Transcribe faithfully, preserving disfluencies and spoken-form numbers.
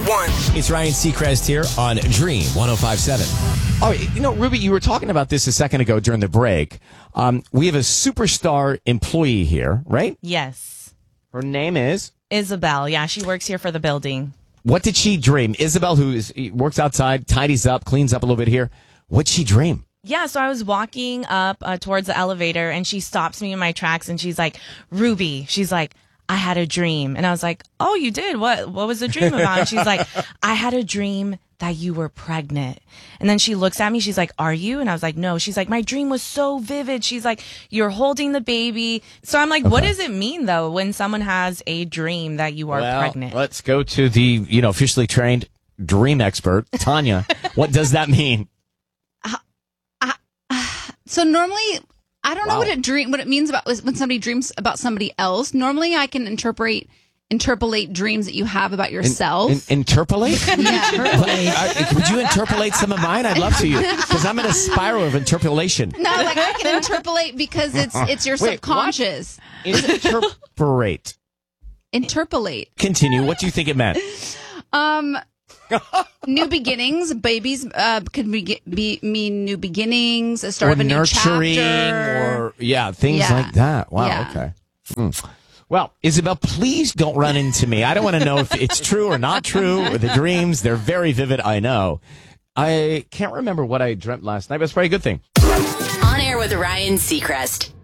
one. It's Ryan Seacrest here on Dream one oh five point seven. Oh, you know, Ruby, you were talking about this a second ago during the break. Um, we have a superstar employee here, right? Yes. Her name is? Isabel. Yeah, she works here for the building. What did she dream? Isabel, who is, works outside, tidies up, cleans up a little bit here. What'd she dream? Yeah, so I was walking up uh, towards the elevator, and she stops me in my tracks, and she's like, Ruby, she's like, I had a dream. And I was like, oh, you did? What What was the dream about? And she's like, I had a dream that you were pregnant. And then she looks at me, she's like, are you? And I was like, no. She's like, my dream was so vivid. She's like, you're holding the baby. So I'm like, okay. What does it mean, though, when someone has a dream that you are well, pregnant? Let's go to the, you know, officially trained dream expert, Tanya. What does that mean? Uh, uh, uh, so normally... I don't know wow. what it dream what it means about when somebody dreams about somebody else. Normally, I can interpret interpolate dreams that you have about yourself. In, in, interpolate? Yeah. uh, would you interpolate some of mine? I'd love to. Because I'm in a spiral of interpolation. No, like I can interpolate because it's it's your Wait, subconscious. Interpolate. Interpolate. Continue. What do you think it meant? Um. New beginnings, babies uh, could be, be mean new beginnings, a start or of a new nurturing, chapter, or yeah, things yeah. like that. Wow. Yeah. Okay. Mm. Well, Isabel, please don't run into me. I don't want to know if it's true or not true. Or the dreams, they're very vivid. I know. I can't remember what I dreamt last night, but it's probably a good thing. On air with Ryan Seacrest.